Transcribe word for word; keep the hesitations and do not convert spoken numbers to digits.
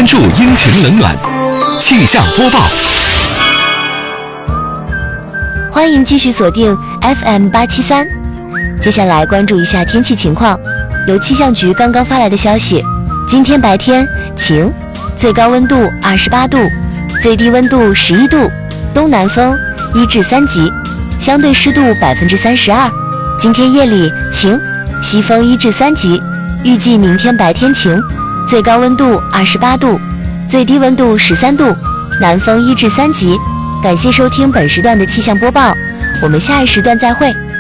关注阴晴冷暖，气象播报。 欢迎继续锁定 F M 八七三。接下来关注一下天气情况。由气象局刚刚发来的消息，今天白天晴，最高温度二十八度，最低温度十一度，东南风一至三级，相对湿度百分之三十二。今天夜里晴，西风一至三级。预计明天白天晴，最高温度二十八度，最低温度十三度，南风一至三级。感谢收听本时段的气象播报，我们下一时段再会。